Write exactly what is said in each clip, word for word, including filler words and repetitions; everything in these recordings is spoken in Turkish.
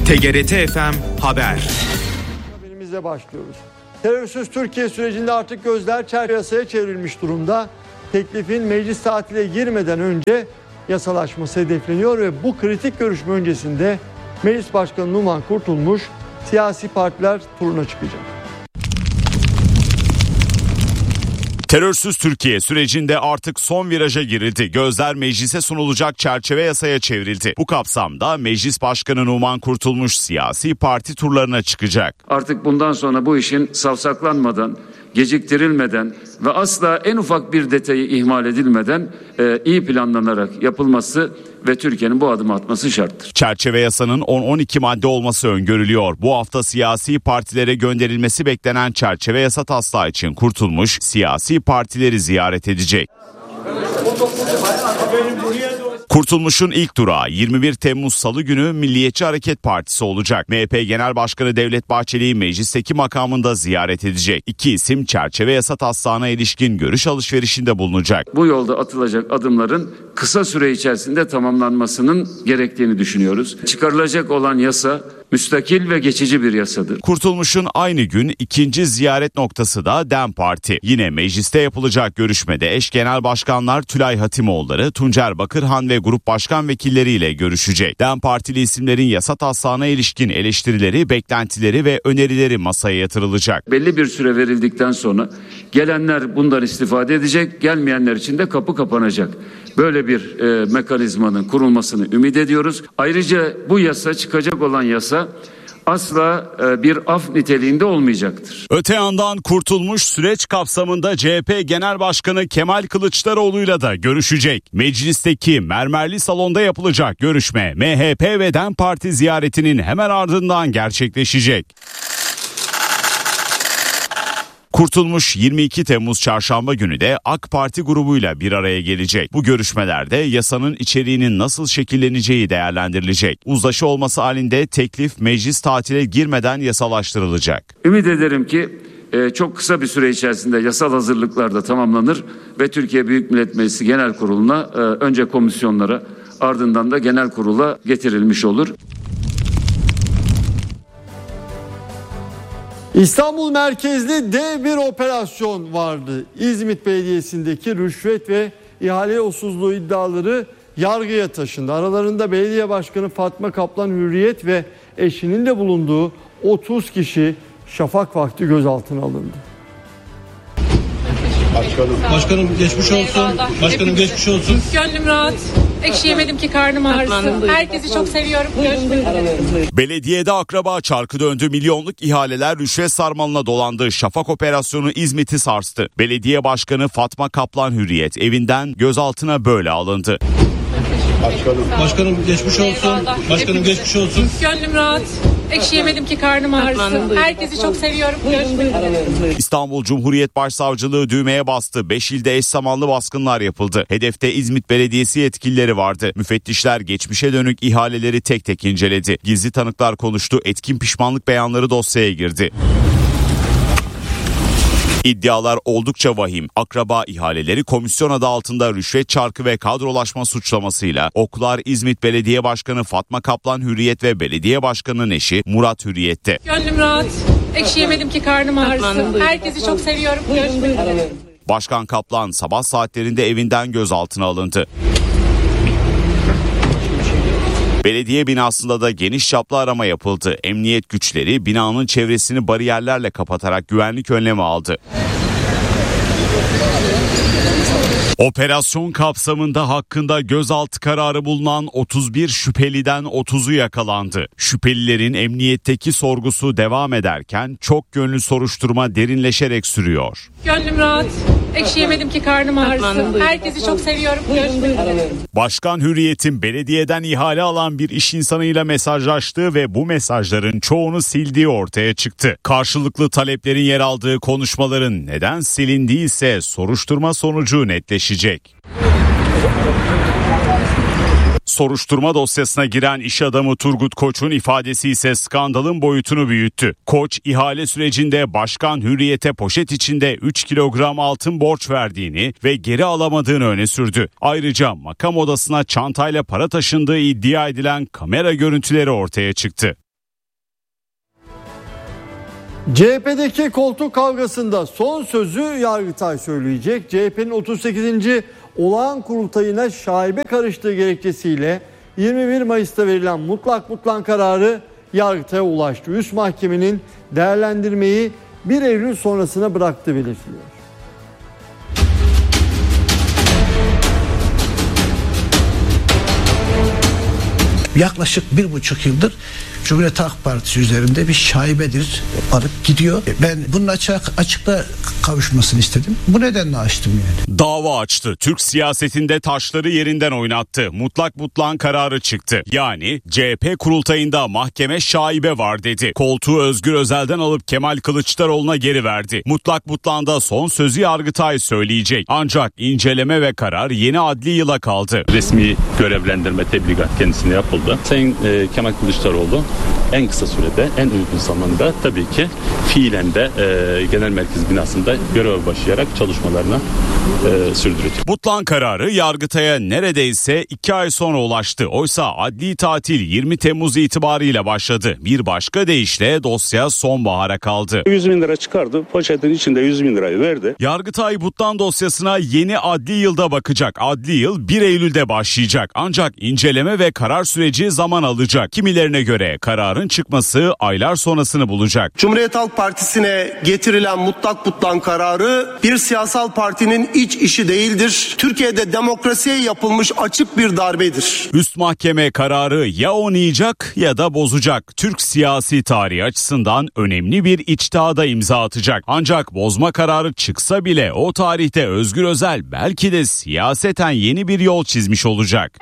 T G R T F M Haber. Haberimizle başlıyoruz. Terörsüz Türkiye sürecinde artık gözler çerçeve yasaya çevrilmiş durumda. Teklifin meclis tatile girmeden önce yasalaşması hedefleniyor ve bu kritik görüşme öncesinde Meclis Başkanı Numan Kurtulmuş siyasi partiler turuna çıkacak. Terörsüz Türkiye sürecinde artık son viraja girildi. Gözler meclise sunulacak çerçeve yasaya çevrildi. Bu kapsamda Meclis Başkanı Numan Kurtulmuş siyasi parti turlarına çıkacak. Artık bundan sonra bu işin savsaklanmadan, geciktirilmeden ve asla en ufak bir detayı ihmal edilmeden e, iyi planlanarak yapılması ve Türkiye'nin bu adımı atması şarttır. Çerçeve yasanın on on iki madde olması öngörülüyor. Bu hafta siyasi partilere gönderilmesi beklenen çerçeve yasa taslağı için Kurtulmuş siyasi partileri ziyaret edecek. Kurtulmuş'un ilk durağı yirmi bir Temmuz Salı günü Milliyetçi Hareket Partisi olacak. M H P Genel Başkanı Devlet Bahçeli'yi meclisteki makamında ziyaret edecek. İki isim çerçeve yasa taslağına ilişkin görüş alışverişinde bulunacak. Bu yolda atılacak adımların kısa süre içerisinde tamamlanmasının gerektiğini düşünüyoruz. Çıkarılacak olan yasa müstakil ve geçici bir yasadır. Kurtulmuş'un aynı gün ikinci ziyaret noktası da DEM Parti. Yine mecliste yapılacak görüşmede eş genel başkanlar Tülay Hatimoğulları, Tuncer Bakırhan ve grup başkan vekilleriyle görüşecek. DEM Partili isimlerin yasa taslağına ilişkin eleştirileri, beklentileri ve önerileri masaya yatırılacak. Belli bir süre verildikten sonra gelenler bundan istifade edecek, gelmeyenler için de kapı kapanacak. Böyle bir e, mekanizmanın kurulmasını ümit ediyoruz. Ayrıca bu yasa, çıkacak olan yasa asla e, bir af niteliğinde olmayacaktır. Öte yandan Kurtulmuş süreç kapsamında C H P Genel Başkanı Kemal Kılıçdaroğlu'yla da görüşecek. Meclisteki mermerli salonda yapılacak görüşme M H P ve DEM Parti ziyaretinin hemen ardından gerçekleşecek. Kurtulmuş yirmi iki Temmuz Çarşamba günü de AK Parti grubuyla bir araya gelecek. Bu görüşmelerde yasanın içeriğinin nasıl şekilleneceği değerlendirilecek. Uzlaşı olması halinde teklif meclis tatile girmeden yasalaştırılacak. Ümit ederim ki e, çok kısa bir süre içerisinde yasal hazırlıklar da tamamlanır ve Türkiye Büyük Millet Meclisi Genel Kurulu'na e, önce komisyonlara ardından da genel kurula getirilmiş olur. İstanbul merkezli dev bir operasyon vardı. İzmit Belediyesi'ndeki rüşvet ve ihale yolsuzluğu iddiaları yargıya taşındı. Aralarında belediye başkanı Fatma Kaplan Hürriyet ve eşinin de bulunduğu otuz kişi şafak vakti gözaltına alındı. Başkanım, Başkanım geçmiş olsun. Eyvallah. Başkanım geçmiş olsun. Gönlüm rahat. Ekşi yemedim ki karnım ağrısın. Herkesi çok seviyorum. Görüşmek üzere. Belediyede akraba çarkı döndü. Milyonluk ihaleler rüşvet sarmalına dolandı. Şafak operasyonu İzmit'i sarstı. Belediye başkanı Fatma Kaplan Hürriyet evinden gözaltına böyle alındı. Başkanım, Başkanım geçmiş olsun. Eyvallah. Başkanım geçmiş olsun. Gönlüm rahat. Ekşi yemedim ki karnım ağrısın. Herkesi çok seviyorum. Görüşmek üzere. İstanbul Cumhuriyet Başsavcılığı düğmeye bastı. beş ilde eş zamanlı baskınlar yapıldı. Hedefte İzmit Belediyesi yetkilileri vardı. Müfettişler geçmişe dönük ihaleleri tek tek inceledi. Gizli tanıklar konuştu. Etkin pişmanlık beyanları dosyaya girdi. İddialar oldukça vahim. Akraba ihaleleri komisyon adı altında rüşvet çarkı ve kadrolaşma suçlamasıyla oklar İzmit Belediye Başkanı Fatma Kaplan Hürriyet ve Belediye Başkanı'nın eşi Murat Hürriyet'te. Gönlüm rahat. Ekşi yemedim ki karnım ağrısın. Herkesi çok seviyorum. Görüşmek üzere. Başkan Kaplan sabah saatlerinde evinden gözaltına alındı. Belediye binasında da geniş çaplı arama yapıldı. Emniyet güçleri binanın çevresini bariyerlerle kapatarak güvenlik önlemi aldı. Operasyon kapsamında hakkında gözaltı kararı bulunan otuz bir şüpheliden otuzu yakalandı. Şüphelilerin emniyetteki sorgusu devam ederken çok yönlü soruşturma derinleşerek sürüyor. Gönlüm rahat. Ekşi yemedim ki karnım ağrısın. Herkesi çok seviyorum. Görüşmek üzere. Başkan Hürriyet'in belediyeden ihale alan bir iş insanıyla mesajlaştığı ve bu mesajların çoğunu sildiği ortaya çıktı. Karşılıklı taleplerin yer aldığı konuşmaların neden silindiyse soruşturma sonucu netleşecek. Soruşturma dosyasına giren iş adamı Turgut Koç'un ifadesi ise skandalın boyutunu büyüttü. Koç, ihale sürecinde Başkan Hürriyet'e poşet içinde üç kilogram altın borç verdiğini ve geri alamadığını öne sürdü. Ayrıca makam odasına çantayla para taşındığı iddia edilen kamera görüntüleri ortaya çıktı. C H P'deki koltuk kavgasında son sözü Yargıtay söyleyecek. C H P'nin otuz sekizinci olağan kurultayına şaibe karıştığı gerekçesiyle yirmi bir Mayıs'ta verilen mutlak butlan kararı Yargıtay'a ulaştı. Üst mahkemenin değerlendirmeyi bir Eylül sonrasına bıraktığı belirtiliyor. Yaklaşık bir buçuk yıldır Cumhuriyet Halk Partisi üzerinde bir şaibedir alıp gidiyor. Ben bunun açık, açıkla kavuşmasını istedim. Bu nedenle açtım yani. Dava açtı. Türk siyasetinde taşları yerinden oynattı. Mutlak butlan kararı çıktı. Yani C H P kurultayında mahkeme şaibe var dedi. Koltuğu Özgür Özel'den alıp Kemal Kılıçdaroğlu'na geri verdi. Mutlak butlanda son sözü Yargıtay söyleyecek. Ancak inceleme ve karar yeni adli yıla kaldı. Resmi görevlendirme, tebligat kendisine yapıldı. Sayın e, Kemal Kılıçdaroğlu en kısa sürede, en uygun zamanda tabii ki fiilen de e, genel merkez binasında görev başlayarak çalışmalarına e, sürdürecek. Butlan kararı Yargıtay'a neredeyse iki ay sonra ulaştı. Oysa adli tatil yirmi Temmuz itibariyle başladı. Bir başka deyişle dosya sonbahara kaldı. yüz bin lira çıkardı, poşetin içinde yüz bin lirayı verdi. Yargıtay Butlan dosyasına yeni adli yılda bakacak. Adli yıl bir Eylül'de başlayacak. Ancak inceleme ve karar süreci zaman alacak. Kimilerine göre kararın çıkması aylar sonrasını bulacak. Cumhuriyet Halk Partisi'ne getirilen mutlak butlan kararı bir siyasal partinin iç işi değildir. Türkiye'de demokrasiye yapılmış açık bir darbedir. Üst mahkeme kararı ya onayacak ya da bozacak. Türk siyasi tarihi açısından önemli bir içtihada imza atacak. Ancak bozma kararı çıksa bile o tarihte Özgür Özel belki de siyaseten yeni bir yol çizmiş olacak.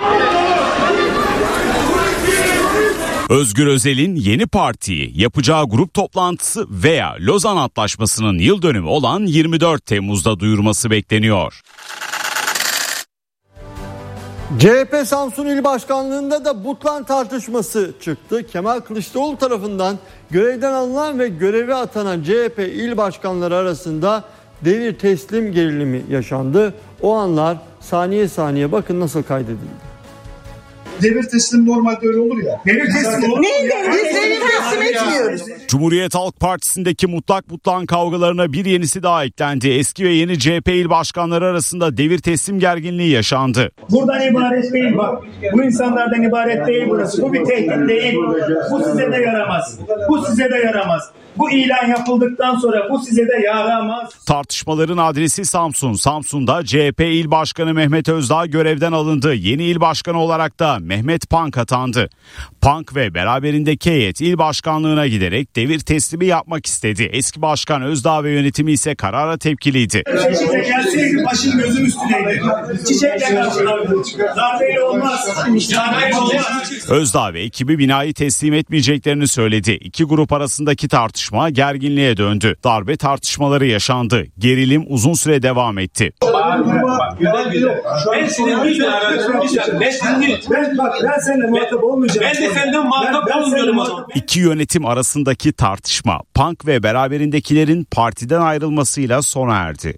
Özgür Özel'in yeni partiyi yapacağı grup toplantısı veya Lozan Antlaşması'nın yıl dönümü olan yirmi dört Temmuz'da duyurması bekleniyor. C H P Samsun İl Başkanlığı'nda da butlan tartışması çıktı. Kemal Kılıçdaroğlu tarafından görevden alınan ve göreve atanan C H P il başkanları arasında devir teslim gerilimi yaşandı. O anlar saniye saniye bakın nasıl kaydedildi. Devir teslim normalde öyle olur ya. Devir teslim olur. Neyin devir teslim etmiyoruz. Cumhuriyet Halk Partisi'ndeki mutlak butlan kavgalarına bir yenisi daha eklendi. Eski ve yeni C H P il başkanları arasında devir teslim gerginliği yaşandı. Buradan ibaret değil bak. Bu insanlardan ibaret değil burası. Bu bir tehdit değil. Bu size de yaramaz. Bu size de yaramaz. Bu ilan yapıldıktan sonra bu size de yaramaz. Tartışmaların adresi Samsun. Samsun'da C H P il başkanı Mehmet Özdağ görevden alındı. Yeni il başkanı olarak da Mehmet Pank atandı. Pank ve beraberindeki heyet il başkanlığına giderek devir teslimi yapmak istedi. Eski başkan Özdağ ve yönetimi ise karara tepkiliydi. Size gelseydi başın gözün üstüneydi. Çiçekle karşılardı. Darbeyle olmaz. Darbeyle olmaz. Özdağ ve ekibi binayı teslim etmeyeceklerini söyledi. İki grup arasındaki tartışma gerginliğe döndü. Darbe tartışmaları yaşandı. Gerilim uzun süre devam etti. Güzel güzel. Ben senin bir ben bak ben seninle muhatap olmayacağım. Ben de senden muhatap olmuyorum adam. İki yönetim arasındaki tartışma Pank ve beraberindekilerin partiden ayrılmasıyla sona erdi.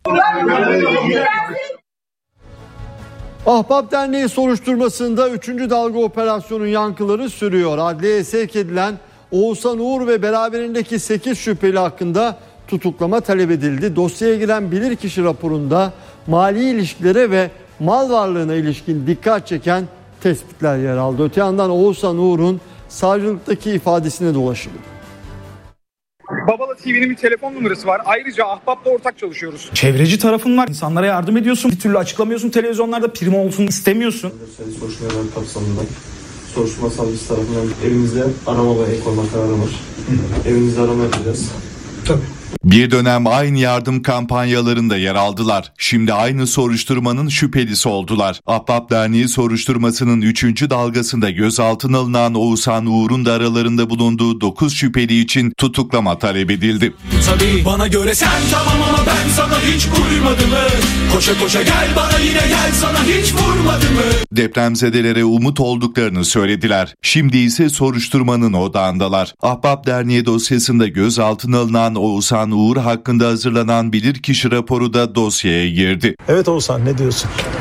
Ahbap Derneği soruşturmasında üçüncü dalga operasyonun yankıları sürüyor. Adliyeye sevk edilen Oğuzhan Uğur ve beraberindeki sekiz şüpheli hakkında tutuklama talep edildi. Dosyaya giren bilirkişi raporunda mali ilişkilere ve mal varlığına ilişkin dikkat çeken tespitler yer aldı. Öte yandan Oğuzhan Uğur'un savcılıktaki ifadesine dolaşıldı. Babala T V'nin bir telefon numarası var. Ayrıca Ahbap'la ortak çalışıyoruz. Çevreci tarafın var. İnsanlara yardım ediyorsun. Bir türlü açıklamıyorsun. Televizyonlarda prim olsun istemiyorsun. Soruşturmalar kapsamında soruşturma savcısı tarafından evimizde arama ve el koyma kararı var. Evimizde arama yapacağız. Tabii. Bir dönem aynı yardım kampanyalarında yer aldılar. Şimdi aynı soruşturmanın şüphelisi oldular. Ahbap Derneği soruşturmasının üçüncü dalgasında gözaltına alınan Oğuzhan Uğur'un da aralarında bulunduğu dokuz şüpheli için tutuklama talep edildi. Tabii bana göre sen tamam ama ben sana hiç uymadım mı? Koşa koşa gel bana yine gel sana hiç vurmadım mı? Depremzedelere umut olduklarını söylediler. Şimdi ise soruşturmanın odağındalar. Ahbap Derneği dosyasında gözaltına alınan Oğuzhan Uğur hakkında hazırlanan bilirkişi raporu da dosyaya girdi. Evet Oğuzhan, ne diyorsun?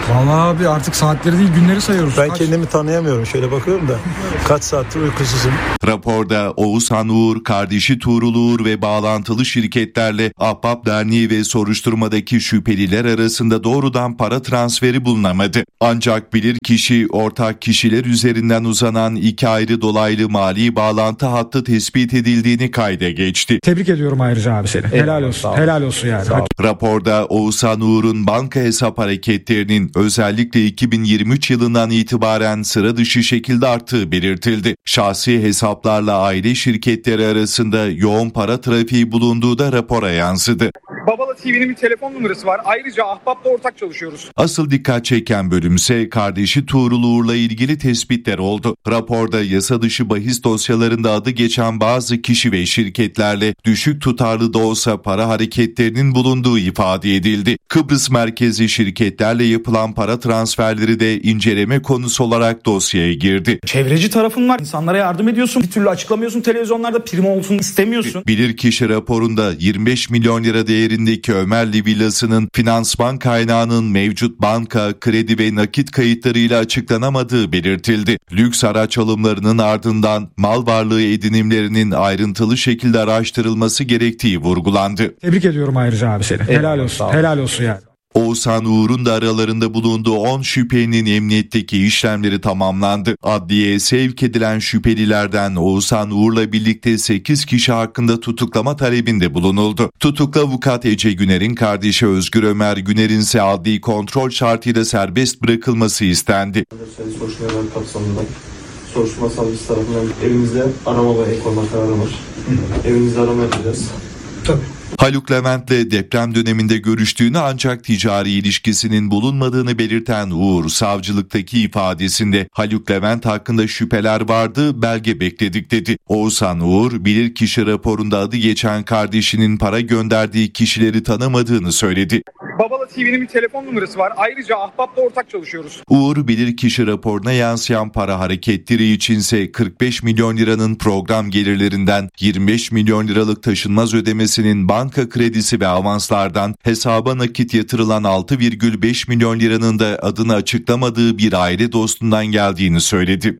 Vallahi abi artık saatleri değil günleri sayıyoruz. Ben Kaç? kendimi tanıyamıyorum. Şöyle bakıyorum da kaç saattir uykusuzum. Raporda Oğuzhan Uğur, kardeşi Tuğrul Uğur ve bağlantılı şirketlerle Ahbap Derneği ve soruşturmadaki şüpheliler arasında doğrudan para transferi bulunamadı. Ancak bilirkişi ortak kişiler üzerinden uzanan iki ayrı dolaylı mali bağlantı hattı tespit edildiğini kayda geçti. Tebrik ediyorum ayrıca abi seni. Helal olsun. Helal olsun yani. Raporda Oğuzhan Uğur'un banka hesap hareketlerinin özellikle iki bin yirmi üç yılından itibaren sıra dışı şekilde arttığı belirtildi. Şahsi hesaplarla aile şirketleri arasında yoğun para trafiği bulunduğu da rapora yansıdı. Babala T V'nin bir telefon numarası var. Ayrıca Ahbap'la ortak çalışıyoruz. Asıl dikkat çeken bölümse kardeşi Tuğrul Uğur'la ilgili tespitler oldu. Raporda yasa dışı bahis dosyalarında adı geçen bazı kişi ve şirketlerle düşük tutarlı da olsa para hareketlerinin bulunduğu ifade edildi. Kıbrıs merkezli şirketlerle yapılan para transferleri de inceleme konusu olarak dosyaya girdi. Çevreci tarafın var. İnsanlara yardım ediyorsun. Bir türlü açıklamıyorsun. Televizyonlarda prim olsun istemiyorsun. Bilirkişi raporunda yirmi beş milyon lira değerindeki Ömerli villasının finansman kaynağının mevcut banka, kredi ve nakit kayıtlarıyla açıklanamadığı belirtildi. Lüks araç alımlarının ardından mal varlığı edinimlerinin ayrıntılı şekilde araştırılması gerektiği vurgulandı. Tebrik ediyorum ayrıca abi seni. Helal olsun. Helal olsun yani. Oğuzhan Uğur'un da aralarında bulunduğu on şüphelinin emniyetteki işlemleri tamamlandı. Adliyeye sevk edilen şüphelilerden Oğuzhan Uğur'la birlikte sekiz kişi hakkında tutuklama talebinde bulunuldu. Tutuklu avukat Ece Güner'in kardeşi Özgür Ömer Güner'in ise adli kontrol şartıyla serbest bırakılması istendi. Soruşturmalar kapsamında soruşturma savcısı tarafından evimizde arama ve el koyma kararı var. Evimizde arama yapacağız. Tabii. Haluk Levent'le deprem döneminde görüştüğünü ancak ticari ilişkisinin bulunmadığını belirten Uğur, savcılıktaki ifadesinde Haluk Levent hakkında şüpheler vardı, belge bekledik dedi. Oğuzhan Uğur, bilirkişi raporunda adı geçen kardeşinin para gönderdiği kişileri tanımadığını söyledi. Babala T V'nin bir telefon numarası var. Ayrıca Ahbap'la ortak çalışıyoruz. Uğur, bilirkişi raporuna yansıyan para hareketleri içinse kırk beş milyon liranın program gelirlerinden yirmi beş milyon liralık taşınmaz ödemesinin banka kredisi ve avanslardan hesaba nakit yatırılan altı virgül beş milyon liranın da adını açıklamadığı bir aile dostundan geldiğini söyledi.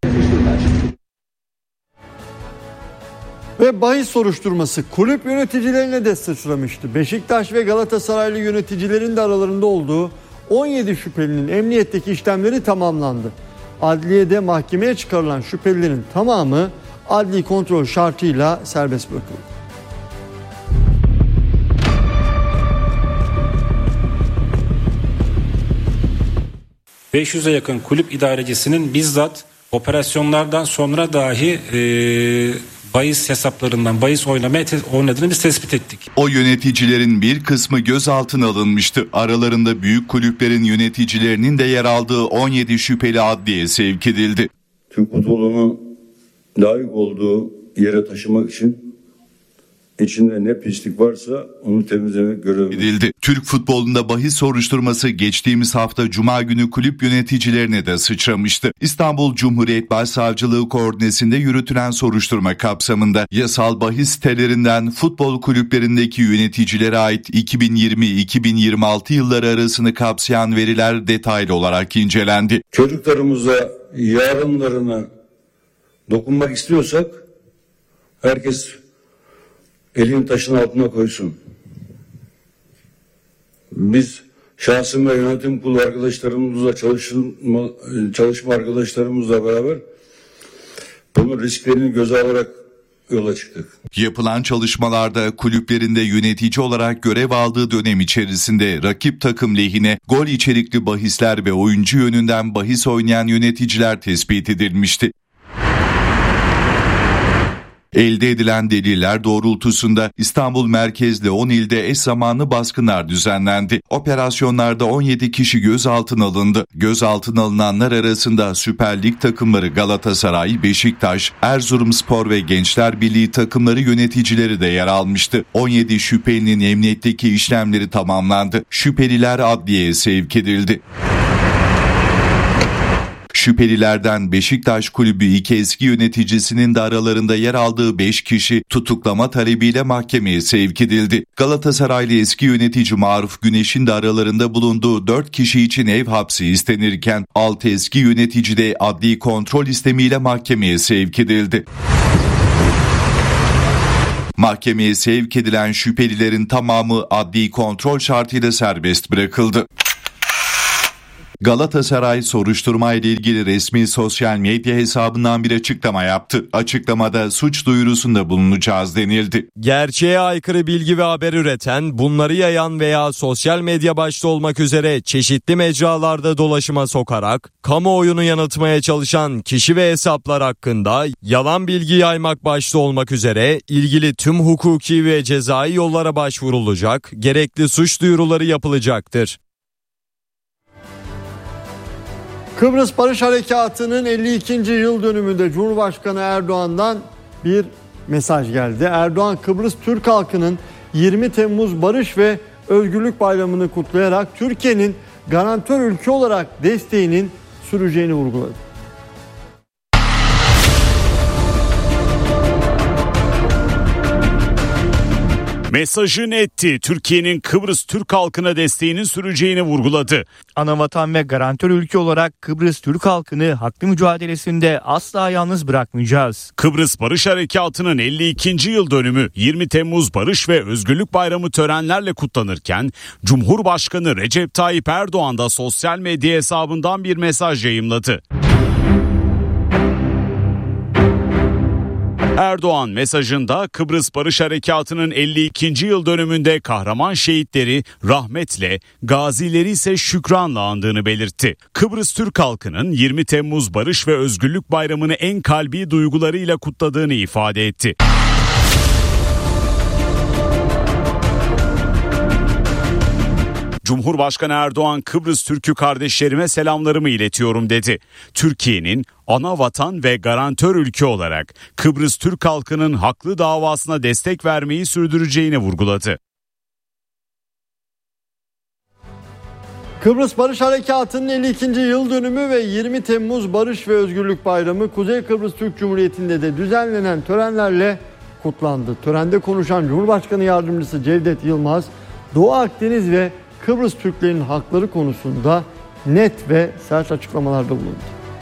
Ve bahis soruşturması kulüp yöneticilerine de sıçramıştı. Beşiktaş ve Galatasaraylı yöneticilerin de aralarında olduğu on yedi şüphelinin emniyetteki işlemleri tamamlandı. Adliyede mahkemeye çıkarılan şüphelilerin tamamı adli kontrol şartıyla serbest bırakıldı. beş yüze yakın kulüp idarecisinin bizzat operasyonlardan sonra dahi e, bahis hesaplarından bahis oynamaya te- oynadığını biz tespit ettik. O yöneticilerin bir kısmı gözaltına alınmıştı. Aralarında büyük kulüplerin yöneticilerinin de yer aldığı on yedi şüpheli adliyeye sevk edildi. Türk futbolunu layık olduğu yere taşımak için İçinde ne pislik varsa onu temizlemek görevi edildi. Türk futbolunda bahis soruşturması geçtiğimiz hafta Cuma günü kulüp yöneticilerine de sıçramıştı. İstanbul Cumhuriyet Başsavcılığı koordinesinde yürütülen soruşturma kapsamında yasal bahis sitelerinden futbol kulüplerindeki yöneticilere ait iki bin yirmi iki bin yirmi altı yılları arasını kapsayan veriler detaylı olarak incelendi. Çocuklarımıza yarınlarına dokunmak istiyorsak herkes elini taşın altına koysun. Biz şahsım ve yönetim kurulu arkadaşlarımızla çalışma, çalışma arkadaşlarımızla beraber bunun risklerini göze alarak yola çıktık. Yapılan çalışmalarda kulüplerinde yönetici olarak görev aldığı dönem içerisinde rakip takım lehine gol içerikli bahisler ve oyuncu yönünden bahis oynayan yöneticiler tespit edilmişti. Elde edilen deliller doğrultusunda İstanbul merkezli on ilde eş zamanlı baskınlar düzenlendi. Operasyonlarda on yedi kişi gözaltına alındı. Gözaltına alınanlar arasında Süper Lig takımları Galatasaray, Beşiktaş, Erzurumspor ve Gençler Birliği takımları yöneticileri de yer almıştı. on yedi şüphelinin emniyetteki işlemleri tamamlandı. Şüpheliler adliyeye sevk edildi. Şüphelilerden Beşiktaş Kulübü iki eski yöneticisinin de aralarında yer aldığı beş kişi tutuklama talebiyle mahkemeye sevk edildi. Galatasaraylı eski yönetici Maruf Güneş'in de aralarında bulunduğu dört kişi için ev hapsi istenirken altı eski yönetici de adli kontrol istemiyle mahkemeye sevk edildi. Mahkemeye sevk edilen şüphelilerin tamamı adli kontrol şartıyla serbest bırakıldı. Galatasaray soruşturma ile ilgili resmi sosyal medya hesabından bir açıklama yaptı. Açıklamada suç duyurusunda bulunacağız denildi. Gerçeğe aykırı bilgi ve haber üreten, bunları yayan veya sosyal medya başta olmak üzere çeşitli mecralarda dolaşıma sokarak kamuoyunu yanıltmaya çalışan kişi ve hesaplar hakkında yalan bilgi yaymak başta olmak üzere ilgili tüm hukuki ve cezai yollara başvurulacak, gerekli suç duyuruları yapılacaktır. Kıbrıs Barış Harekatı'nın elli ikinci yıl dönümünde Cumhurbaşkanı Erdoğan'dan bir mesaj geldi. Erdoğan, Kıbrıs Türk halkının yirmi Temmuz Barış ve Özgürlük Bayramı'nı kutlayarak Türkiye'nin garantör ülke olarak desteğinin süreceğini vurguladı. Mesajı netti. Türkiye'nin Kıbrıs Türk halkına desteğinin süreceğini vurguladı. Anavatan ve garantör ülke olarak Kıbrıs Türk halkını haklı mücadelesinde asla yalnız bırakmayacağız. Kıbrıs Barış Harekatı'nın elli ikinci yıl dönümü yirmi Temmuz Barış ve Özgürlük Bayramı törenlerle kutlanırken Cumhurbaşkanı Recep Tayyip Erdoğan da sosyal medya hesabından bir mesaj yayımladı. Erdoğan mesajında Kıbrıs Barış Harekatı'nın elli ikinci yıl dönümünde kahraman şehitleri rahmetle, gazileri ise şükranla andığını belirtti. Kıbrıs Türk halkının yirmi Temmuz Barış ve Özgürlük Bayramı'nı en kalbi duygularıyla kutladığını ifade etti. Cumhurbaşkanı Erdoğan, Kıbrıs Türk'ü kardeşlerime selamlarımı iletiyorum dedi. Türkiye'nin ana vatan ve garantör ülke olarak Kıbrıs Türk halkının haklı davasına destek vermeyi sürdüreceğini vurguladı. Kıbrıs Barış Harekatı'nın elli ikinci yıl dönümü ve yirmi Temmuz Barış ve Özgürlük Bayramı Kuzey Kıbrıs Türk Cumhuriyeti'nde de düzenlenen törenlerle kutlandı. Törende konuşan Cumhurbaşkanı Yardımcısı Cevdet Yılmaz, Doğu Akdeniz ve Kıbrıs Türklerinin hakları konusunda net ve sert açıklamalarda bulundu.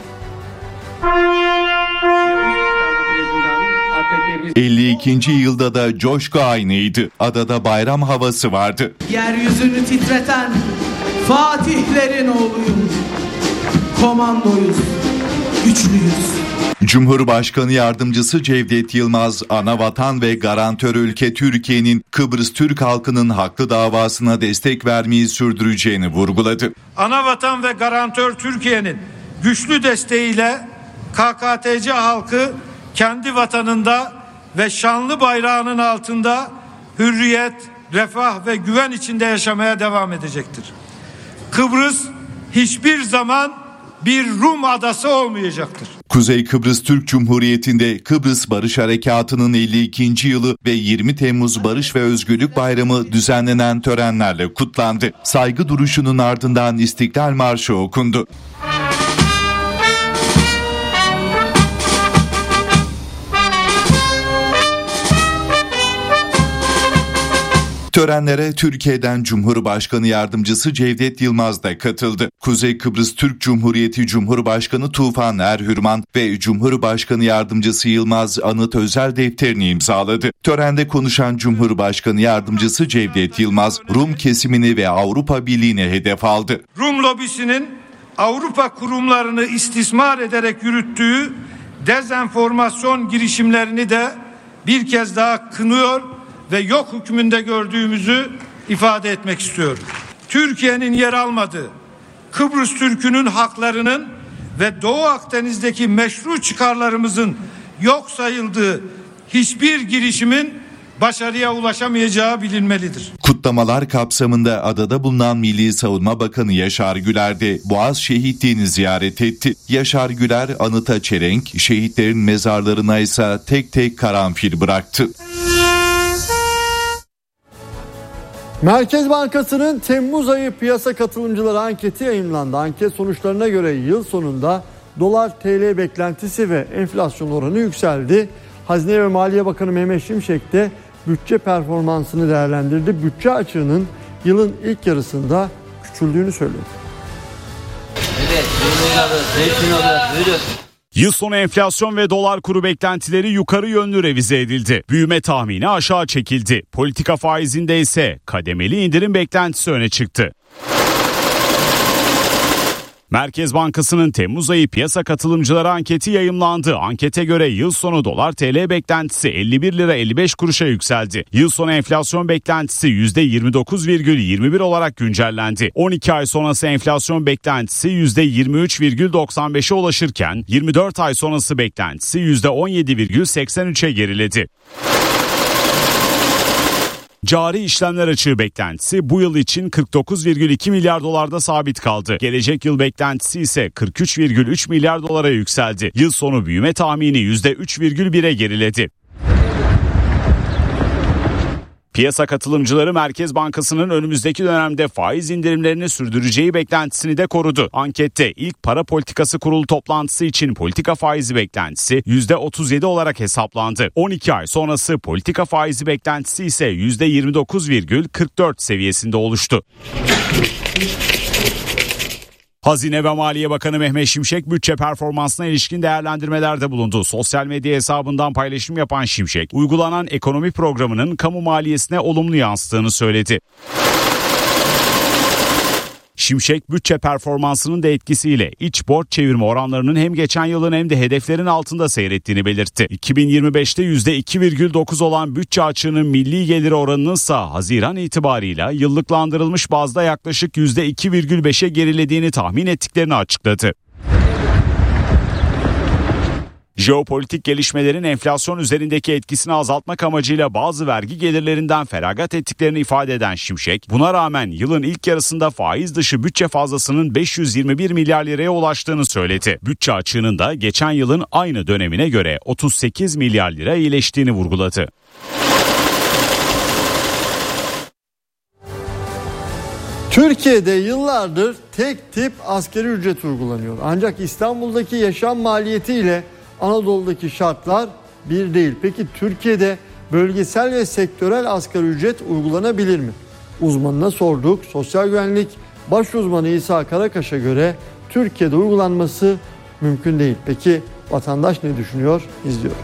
elli ikinci yılda da coşku aynıydı. Adada bayram havası vardı. Yeryüzünü titreten Fatihlerin oğluyum. Komandoyuz, güçlüyüz. Cumhurbaşkanı Yardımcısı Cevdet Yılmaz, anavatan ve garantör ülke Türkiye'nin Kıbrıs Türk halkının haklı davasına destek vermeyi sürdüreceğini vurguladı. Anavatan ve garantör Türkiye'nin güçlü desteğiyle K K T C halkı kendi vatanında ve şanlı bayrağının altında hürriyet, refah ve güven içinde yaşamaya devam edecektir. Kıbrıs hiçbir zaman bir Rum adası olmayacaktır. Kuzey Kıbrıs Türk Cumhuriyeti'nde Kıbrıs Barış Harekatı'nın elli ikinci yılı ve yirmi Temmuz Barış ve Özgürlük Bayramı düzenlenen törenlerle kutlandı. Saygı duruşunun ardından İstiklal Marşı okundu. Törenlere Türkiye'den Cumhurbaşkanı Yardımcısı Cevdet Yılmaz da katıldı. Kuzey Kıbrıs Türk Cumhuriyeti Cumhurbaşkanı Tufan Erhürman ve Cumhurbaşkanı Yardımcısı Yılmaz anıt özel defterini imzaladı. Törende konuşan Cumhurbaşkanı Yardımcısı Cevdet Yılmaz, Rum kesimini ve Avrupa Birliği'ne hedef aldı. Rum lobisinin Avrupa kurumlarını istismar ederek yürüttüğü dezenformasyon girişimlerini de bir kez daha kınıyor ve yok hükmünde gördüğümüzü ifade etmek istiyorum. Türkiye'nin yer almadığı, Kıbrıs Türk'ünün haklarının ve Doğu Akdeniz'deki meşru çıkarlarımızın yok sayıldığı hiçbir girişimin başarıya ulaşamayacağı bilinmelidir. Kutlamalar kapsamında adada bulunan Milli Savunma Bakanı Yaşar Güler de Boğaz şehitliğini ziyaret etti. Yaşar Güler anıta çelenk, şehitlerin mezarlarına ise tek tek karanfil bıraktı. Merkez Bankası'nın Temmuz ayı piyasa katılımcıları anketi yayımlandı. Anket sonuçlarına göre yıl sonunda dolar T L beklentisi ve enflasyon oranı yükseldi. Hazine ve Maliye Bakanı Mehmet Şimşek de bütçe performansını değerlendirdi. Bütçe açığının yılın ilk yarısında küçüldüğünü söyledi. Evet, buyurun. Yıl sonu enflasyon ve dolar kuru beklentileri yukarı yönlü revize edildi. Büyüme tahmini aşağı çekildi. Politika faizinde ise kademeli indirim beklentisi öne çıktı. Merkez Bankası'nın Temmuz ayı piyasa katılımcıları anketi yayımlandı. Ankete göre yıl sonu dolar T L beklentisi elli bir lira elli beş kuruşa yükseldi. Yıl sonu enflasyon beklentisi yüzde yirmi dokuz virgül yirmi bir olarak güncellendi. on iki ay sonrası enflasyon beklentisi yüzde yirmi üç virgül doksan beşe ulaşırken yirmi dört ay sonrası beklentisi yüzde on yedi virgül seksen üçe geriledi. Cari işlemler açığı beklentisi bu yıl için kırk dokuz virgül iki milyar dolarda sabit kaldı. Gelecek yıl beklentisi ise kırk üç virgül üç milyar dolara yükseldi. Yıl sonu büyüme tahmini yüzde üç virgül bire geriledi. Piyasa katılımcıları Merkez Bankası'nın önümüzdeki dönemde faiz indirimlerini sürdüreceği beklentisini de korudu. Ankette ilk para politikası kurulu toplantısı için politika faizi beklentisi yüzde otuz yedi olarak hesaplandı. on iki ay sonrası politika faizi beklentisi ise yüzde yirmi dokuz virgül kırk dört seviyesinde oluştu. Hazine ve Maliye Bakanı Mehmet Şimşek bütçe performansına ilişkin değerlendirmelerde bulundu. Sosyal medya hesabından paylaşım yapan Şimşek, uygulanan ekonomi programının kamu maliyesine olumlu yansıttığını söyledi. Şimşek bütçe performansının da etkisiyle iç borç çevirme oranlarının hem geçen yılın hem de hedeflerin altında seyrettiğini belirtti. iki bin yirmi beşte yüzde iki virgül dokuz olan bütçe açığının milli geliri oranının ise Haziran itibarıyla yıllıklandırılmış bazda yaklaşık yüzde iki virgül beşe gerilediğini tahmin ettiklerini açıkladı. Jeopolitik gelişmelerin enflasyon üzerindeki etkisini azaltmak amacıyla bazı vergi gelirlerinden feragat ettiklerini ifade eden Şimşek, buna rağmen yılın ilk yarısında faiz dışı bütçe fazlasının beş yüz yirmi bir milyar liraya ulaştığını söyledi. Bütçe açığının da geçen yılın aynı dönemine göre otuz sekiz milyar lira iyileştiğini vurguladı. Türkiye'de yıllardır tek tip asgari ücret uygulanıyor. Ancak İstanbul'daki yaşam maliyeti ile Anadolu'daki şartlar bir değil. Peki Türkiye'de bölgesel ve sektörel asgari ücret uygulanabilir mi? Uzmanına sorduk. Sosyal güvenlik baş uzmanı İsa Karakaş'a göre Türkiye'de uygulanması mümkün değil. Peki vatandaş ne düşünüyor? İzliyoruz.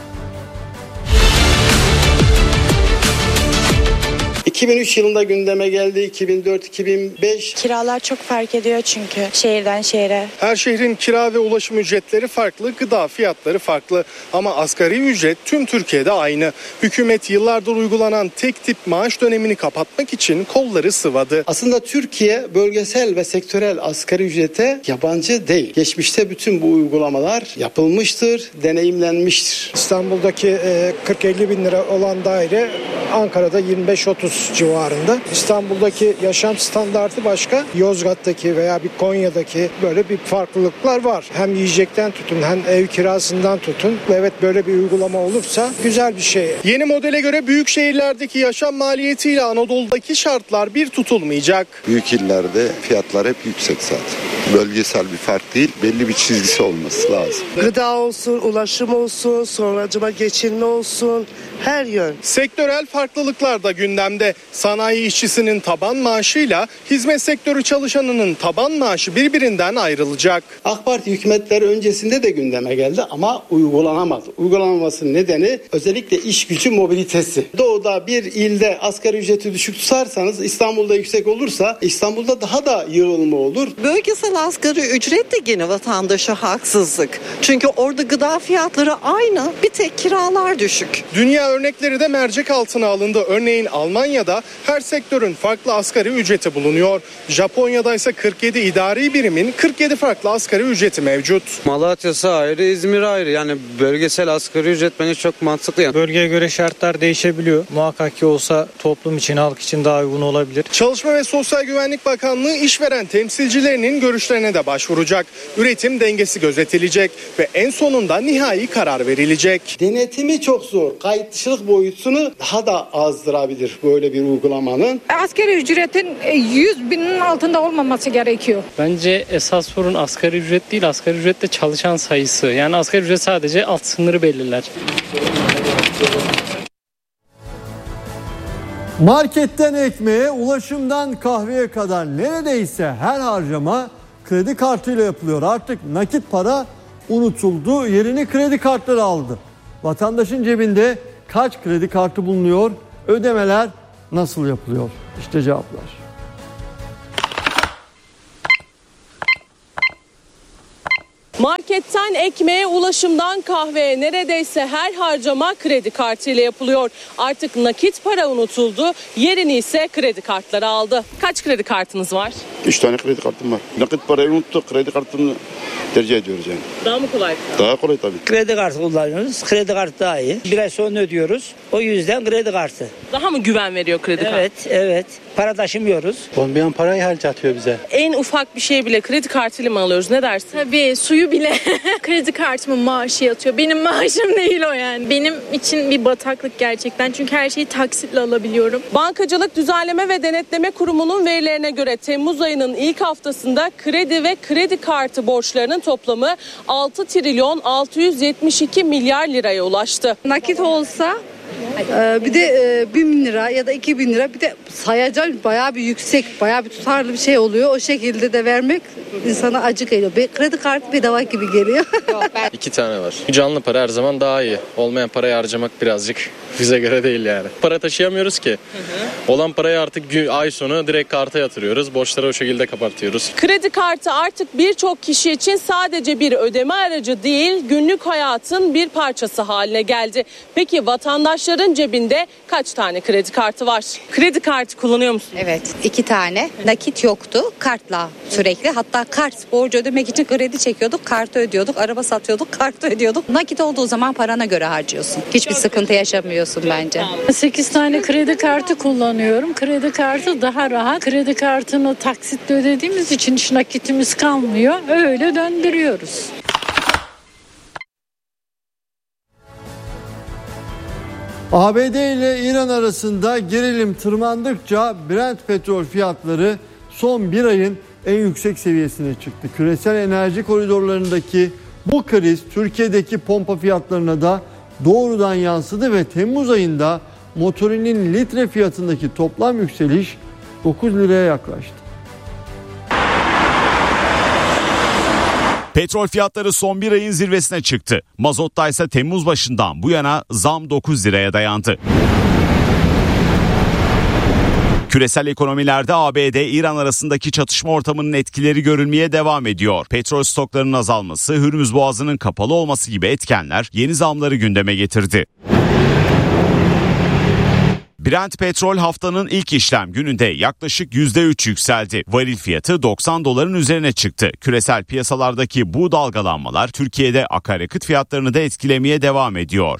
iki bin üç yılında gündeme geldi, iki bin dört iki bin beş. Kiralar çok fark ediyor çünkü şehirden şehre. Her şehrin kira ve ulaşım ücretleri farklı, gıda fiyatları farklı. Ama asgari ücret tüm Türkiye'de aynı. Hükümet yıllardır uygulanan tek tip maaş dönemini kapatmak için kolları sıvadı. Aslında Türkiye bölgesel ve sektörel asgari ücrete yabancı değil. Geçmişte bütün bu uygulamalar yapılmıştır, deneyimlenmiştir. İstanbul'daki kırk elli bin lira olan daire Ankara'da yirmi beş otuz civarında. İstanbul'daki yaşam standartı başka. Yozgat'taki veya bir Konya'daki böyle bir farklılıklar var. Hem yiyecekten tutun hem ev kirasından tutun. Evet, böyle bir uygulama olursa güzel bir şey. Yeni modele göre büyük şehirlerdeki yaşam maliyetiyle Anadolu'daki şartlar bir tutulmayacak. Büyük illerde fiyatlar hep yüksek zaten. Bölgesel bir fark değil, belli bir çizgisi olması lazım. Gıda olsun, ulaşım olsun, sonracıma geçinme olsun, her yön. Sektörel farklılıklar da gündemde. Sanayi işçisinin taban maaşıyla hizmet sektörü çalışanının taban maaşı birbirinden ayrılacak. AK Parti hükümetleri öncesinde de gündeme geldi ama uygulanamadı. Uygulanamamasının nedeni özellikle iş gücü mobilitesi. Doğuda bir ilde asgari ücreti düşük tutarsanız İstanbul'da yüksek olursa İstanbul'da daha da yığılma olur. Bölgesel asgari ücret de gene vatandaşa haksızlık. Çünkü orada gıda fiyatları aynı, bir tek kiralar düşük. Dünya örnekleri de mercek altına alındı. Örneğin Almanya'da her sektörün farklı asgari ücreti bulunuyor. Japonya'da ise kırk yedi idari birimin kırk yedi farklı asgari ücreti mevcut. Malatya'sı ayrı, İzmir ayrı. Yani bölgesel asgari ücret bence çok mantıklı. Yani. Bölgeye göre şartlar değişebiliyor. Muhakkak ki olsa toplum için, halk için daha uygun olabilir. Çalışma ve Sosyal Güvenlik Bakanlığı işveren temsilcilerinin görüşlerine de başvuracak. Üretim dengesi gözetilecek ve en sonunda nihai karar verilecek. Denetimi çok zor. Kayıt dışılık boyutunu daha da azdırabilir böyle bir bir uygulamanın. Asgari ücretin yüz binin altında olmaması gerekiyor. Bence esas sorun asgari ücret değil, asgari ücrette çalışan sayısı. Yani asgari ücret sadece alt sınırı belirler. Marketten ekmeğe, ulaşımdan kahveye kadar neredeyse her harcama kredi kartıyla yapılıyor. Artık nakit para unutuldu, yerini kredi kartları aldı. Vatandaşın cebinde kaç kredi kartı bulunuyor? Ödemeler nasıl yapılıyor? İşte cevaplar. Marketten ekmeğe, ulaşımdan kahveye neredeyse her harcama kredi kartıyla yapılıyor. Artık nakit para unutuldu, yerini ise kredi kartları aldı. Kaç kredi kartınız var? Üç tane kredi kartım var. Nakit parayı unuttuk, kredi kartını tercih ediyoruz yani. Daha mı kolay? Daha kolay tabii. Kredi kartı kullanıyoruz. Kredi kartı daha iyi. Bir ay sonra ödüyoruz. O yüzden kredi kartı. Daha mı güven veriyor kredi kartı? Evet, evet. Para taşımıyoruz. Olmayan parayı harcatıyor bize. En ufak bir şey bile kredi kartıyla mı alıyoruz? Ne dersin? Tabii suyu bile kredi kartımın maaşı yatıyor. Benim maaşım değil o yani. Benim için bir bataklık gerçekten. Çünkü her şeyi taksitle alabiliyorum. Bankacılık Düzenleme ve Denetleme Kurumu'nun verilerine göre Temmuz ayının ilk haftasında kredi ve kredi kartı borçlarının toplamı altı trilyon altı yüz yetmiş iki milyar liraya ulaştı. Nakit olsa bir de bin lira ya da iki bin lira, bir de sayacağım bayağı bir yüksek, bayağı bir tutarlı bir şey oluyor. O şekilde de vermek insana acı geliyor. Kredi kartı bedava gibi geliyor. İki tane var. Canlı para her zaman daha iyi. Olmayan parayı harcamak birazcık bize göre değil yani. Para taşıyamıyoruz ki. Hı hı. Olan parayı artık ay sonu direkt karta yatırıyoruz. Borçları o şekilde kapatıyoruz. Kredi kartı artık birçok kişi için sadece bir ödeme aracı değil, günlük hayatın bir parçası haline geldi. Peki vatandaşların cebinde kaç tane kredi kartı var? Kredi kartı kullanıyor musun? Evet, iki tane. Nakit yoktu. Kartla sürekli. Hatta kart borcu ödemek için kredi çekiyorduk. Kartı ödüyorduk. Araba satıyorduk. Kartı ödüyorduk. Nakit olduğu zaman parana göre harcıyorsun. Hiçbir Çok sıkıntı yaşamıyorsun bence. sekiz tane kredi kartı kullanıyorum. Kredi kartı daha rahat. Kredi kartını taksitle ödediğimiz için hiç nakitimiz kalmıyor. Öyle döndürüyoruz. A B D ile İran arasında gerilim tırmandıkça Brent petrol fiyatları son bir ayın en yüksek seviyesine çıktı. Küresel enerji koridorlarındaki bu kriz Türkiye'deki pompa fiyatlarına da doğrudan yansıdı ve Temmuz ayında motorinin litre fiyatındaki toplam yükseliş dokuz liraya yaklaştı. Petrol fiyatları son bir ayın zirvesine çıktı. Mazotta ise Temmuz başından bu yana zam dokuz liraya dayandı. Küresel ekonomilerde A B D-İran arasındaki çatışma ortamının etkileri görülmeye devam ediyor. Petrol stoklarının azalması, Hürmüz Boğazı'nın kapalı olması gibi etkenler yeni zamları gündeme getirdi. Brent petrol haftanın ilk işlem gününde yaklaşık yüzde üç yükseldi. Varil fiyatı doksan doların üzerine çıktı. Küresel piyasalardaki bu dalgalanmalar Türkiye'de akaryakıt fiyatlarını da etkilemeye devam ediyor.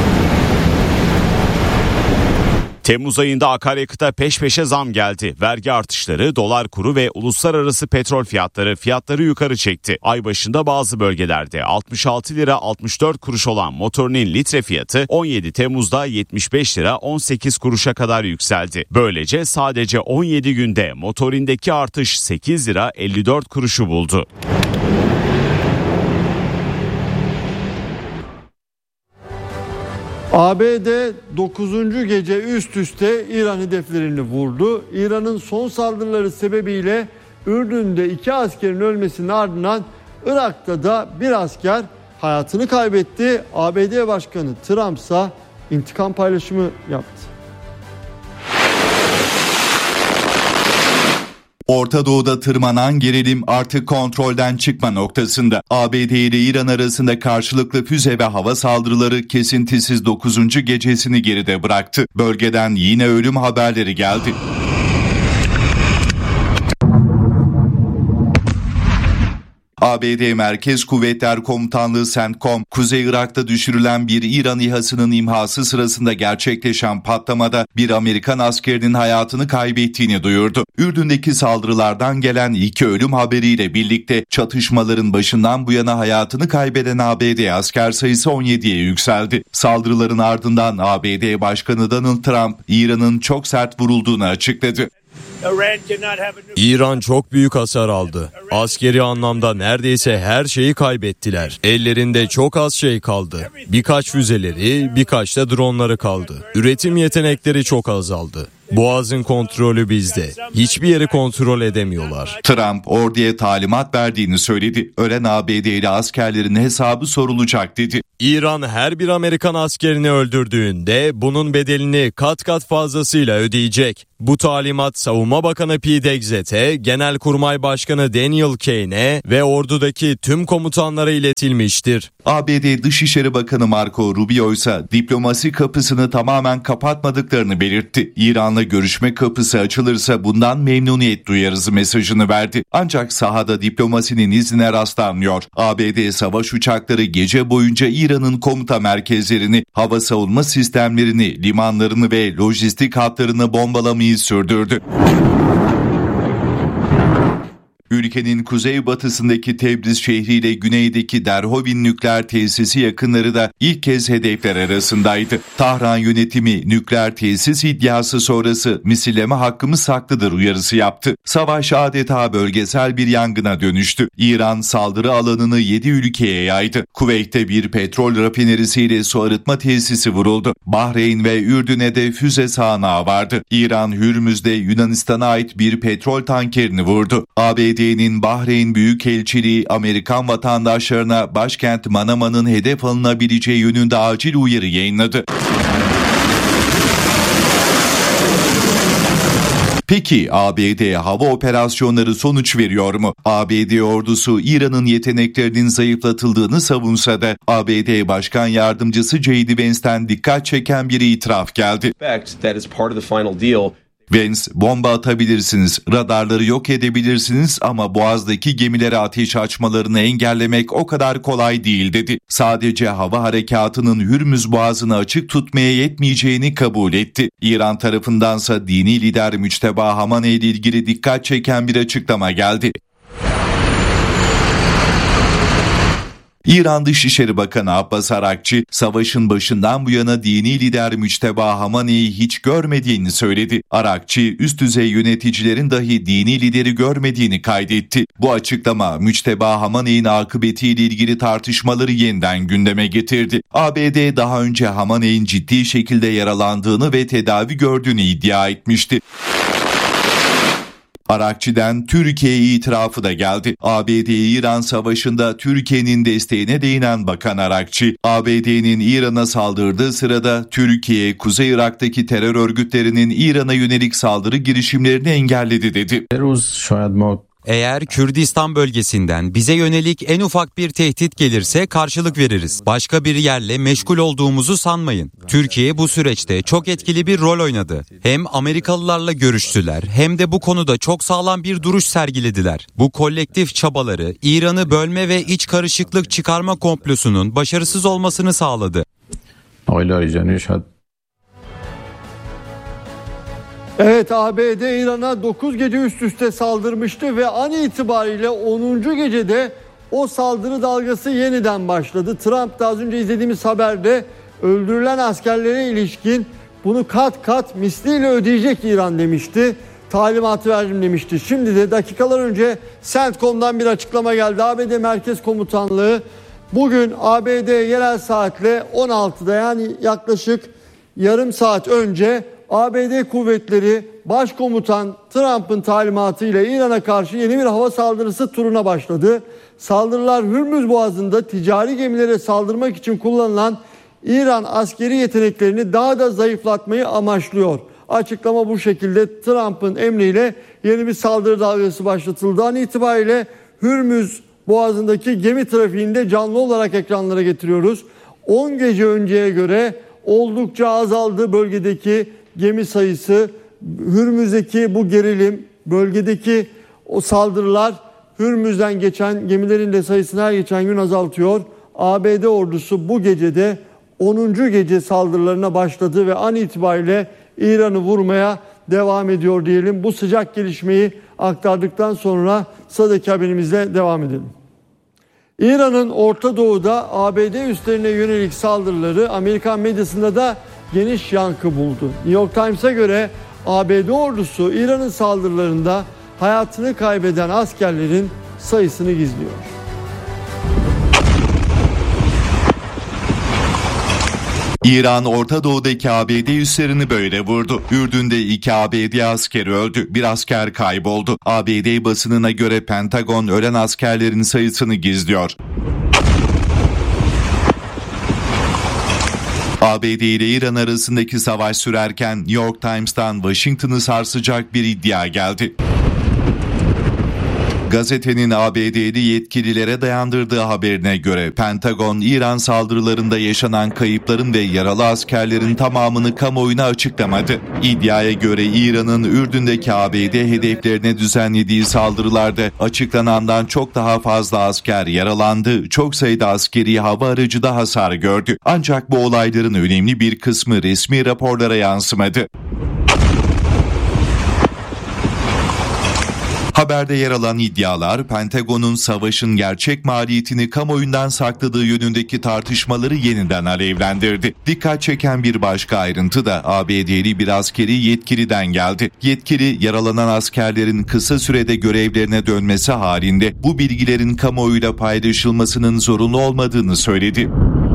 Temmuz ayında akaryakıta peş peşe zam geldi. Vergi artışları, dolar kuru ve uluslararası petrol fiyatları fiyatları yukarı çekti. Ay başında bazı bölgelerde altmış altı lira altmış dört kuruş olan motorinin litre fiyatı on yedi Temmuz'da yetmiş beş lira on sekiz kuruşa kadar yükseldi. Böylece sadece on yedi günde motorindeki artış sekiz lira elli dört kuruşu buldu. A B D dokuzuncu gece üst üste İran hedeflerini vurdu. İran'ın son saldırıları sebebiyle Ürdün'de iki askerin ölmesinin ardından Irak'ta da bir asker hayatını kaybetti. A B D Başkanı Trump ise intikam paylaşımı yaptı. Orta Doğu'da tırmanan gerilim artık kontrolden çıkma noktasında. A B D ile İran arasında karşılıklı füze ve hava saldırıları kesintisiz dokuzuncu gecesini geride bıraktı. Bölgeden yine ölüm haberleri geldi. A B D Merkez Kuvvetler Komutanlığı CENTCOM, Kuzey Irak'ta düşürülen bir İran İHA'sının imhası sırasında gerçekleşen patlamada bir Amerikan askerinin hayatını kaybettiğini duyurdu. Ürdün'deki saldırılardan gelen iki ölüm haberiyle birlikte çatışmaların başından bu yana hayatını kaybeden A B D asker sayısı on yediye yükseldi. Saldırıların ardından A B D Başkanı Donald Trump, İran'ın çok sert vurulduğunu açıkladı. İran çok büyük hasar aldı. Askeri anlamda neredeyse her şeyi kaybettiler. Ellerinde çok az şey kaldı. Birkaç füzeleri, birkaç da dronları kaldı. Üretim yetenekleri çok azaldı. Boğazın kontrolü bizde. Hiçbir yeri kontrol edemiyorlar. Trump orduya talimat verdiğini söyledi. Ölen A B D'li askerlerin hesabı sorulacak dedi. İran her bir Amerikan askerini öldürdüğünde bunun bedelini kat kat fazlasıyla ödeyecek. Bu talimat Savunma Bakanı Pete Hegseth'e, Genelkurmay Başkanı Daniel Kane'e ve ordudaki tüm komutanlara iletilmiştir. A B D Dışişleri Bakanı Marco Rubio ise diplomasi kapısını tamamen kapatmadıklarını belirtti. İran'la görüşme kapısı açılırsa bundan memnuniyet duyarız mesajını verdi. Ancak sahada diplomasinin izine rastlanmıyor. A B D savaş uçakları gece boyunca İran'ın komuta merkezlerini, hava savunma sistemlerini, limanlarını ve lojistik hatlarını bombalamayı sürdürdü. Ülkenin kuzeybatısındaki Tebriz şehriyle güneydeki Derhovin nükleer tesisi yakınları da ilk kez hedefler arasındaydı. Tahran yönetimi nükleer tesis iddiası sonrası misilleme hakkımız saklıdır uyarısı yaptı. Savaş adeta bölgesel bir yangına dönüştü. İran saldırı alanını yedi ülkeye yaydı. Kuveyt'te bir petrol rafinerisiyle su arıtma tesisi vuruldu. Bahreyn ve Ürdün'e de füze sahanağı vardı. İran Hürmüz'de Yunanistan'a ait bir petrol tankerini vurdu. A B D Bahreyn'in Bahreyn Büyükelçiliği Amerikan vatandaşlarına başkent Manama'nın hedef alınabileceği yönünde acil uyarı yayınladı. Peki A B D hava operasyonları sonuç veriyor mu? A B D ordusu İran'ın yeteneklerinin zayıflatıldığını savunsa da A B D Başkan Yardımcısı J D Vance'ten dikkat çeken bir itiraf geldi. Vance, bomba atabilirsiniz, radarları yok edebilirsiniz ama Boğaz'daki gemilere ateş açmalarını engellemek o kadar kolay değil dedi. Sadece hava harekatının Hürmüz Boğazı'nı açık tutmaya yetmeyeceğini kabul etti. İran tarafındansa dini lider Müçteba Hamaney ile ilgili dikkat çeken bir açıklama geldi. İran Dışişleri Bakanı Abbas Arakçı, savaşın başından bu yana dini lider Müçteba Hamaney'i hiç görmediğini söyledi. Arakçı, üst düzey yöneticilerin dahi dini lideri görmediğini kaydetti. Bu açıklama Müçteba Hamaney'in akıbetiyle ilgili tartışmaları yeniden gündeme getirdi. A B D daha önce Hamaney'in ciddi şekilde yaralandığını ve tedavi gördüğünü iddia etmişti. Arakçı'dan Türkiye'ye itirafı da geldi. A B D-İran savaşında Türkiye'nin desteğine değinen Bakan Arakçı, A B D'nin İran'a saldırdığı sırada Türkiye, Kuzey Irak'taki terör örgütlerinin İran'a yönelik saldırı girişimlerini engelledi dedi. Eğer Kürdistan bölgesinden bize yönelik en ufak bir tehdit gelirse karşılık veririz. Başka bir yerle meşgul olduğumuzu sanmayın. Türkiye bu süreçte çok etkili bir rol oynadı. Hem Amerikalılarla görüştüler hem de bu konuda çok sağlam bir duruş sergilediler. Bu kolektif çabaları İran'ı bölme ve iç karışıklık çıkarma komplosunun başarısız olmasını sağladı. Evet, A B D İran'a dokuz gece üst üste saldırmıştı ve an itibariyle onuncu gecede o saldırı dalgası yeniden başladı. Trump da az önce izlediğimiz haberde öldürülen askerlere ilişkin bunu kat kat misliyle ödeyecek İran demişti. Talimatı verdim demişti. Şimdi de dakikalar önce CENTCOM'dan bir açıklama geldi. A B D Merkez Komutanlığı bugün A B D yerel saatle on altıda, yani yaklaşık yarım saat önce A B D kuvvetleri Başkomutan Trump'ın talimatıyla İran'a karşı yeni bir hava saldırısı turuna başladı. Saldırılar Hürmüz Boğazı'nda ticari gemilere saldırmak için kullanılan İran askeri yeteneklerini daha da zayıflatmayı amaçlıyor. Açıklama bu şekilde. Trump'ın emriyle yeni bir saldırı dalgası başlatıldı. An itibariyle Hürmüz Boğazı'ndaki gemi trafiğinde canlı olarak ekranlara getiriyoruz. on gece önceye göre oldukça azaldı bölgedeki gemi sayısı. Hürmüz'deki bu gerilim, bölgedeki o saldırılar Hürmüz'den geçen gemilerin de sayısını her geçen gün azaltıyor. A B D ordusu bu gecede onuncu gece saldırılarına başladı ve an itibariyle İran'ı vurmaya devam ediyor diyelim. Bu sıcak gelişmeyi aktardıktan sonra sıradaki haberimizle devam edelim. İran'ın Orta Doğu'da A B D üslerine yönelik saldırıları Amerikan medyasında da geniş yankı buldu. New York Times'a göre A B D ordusu İran'ın saldırılarında hayatını kaybeden askerlerin sayısını gizliyor. İran, Orta Doğu'daki A B D üslerini böyle vurdu. Ürdün'de iki A B D askeri öldü, bir asker kayboldu. A B D basınına göre Pentagon ölen askerlerin sayısını gizliyor. A B D ile İran arasındaki savaş sürerken New York Times'tan Washington'ı sarsacak bir iddia geldi. Gazetenin A B D'li yetkililere dayandırdığı haberine göre Pentagon, İran saldırılarında yaşanan kayıpların ve yaralı askerlerin tamamını kamuoyuna açıklamadı. İddiaya göre İran'ın Ürdün'deki A B D hedeflerine düzenlediği saldırılarda açıklanandan çok daha fazla asker yaralandı, çok sayıda askeri hava aracı da hasar gördü. Ancak bu olayların önemli bir kısmı resmi raporlara yansımadı. Haberde yer alan iddialar, Pentagon'un savaşın gerçek maliyetini kamuoyundan sakladığı yönündeki tartışmaları yeniden alevlendirdi. Dikkat çeken bir başka ayrıntı da A B D'li bir askeri yetkiliden geldi. Yetkili, yaralanan askerlerin kısa sürede görevlerine dönmesi halinde bu bilgilerin kamuoyuyla paylaşılmasının zorunlu olmadığını söyledi.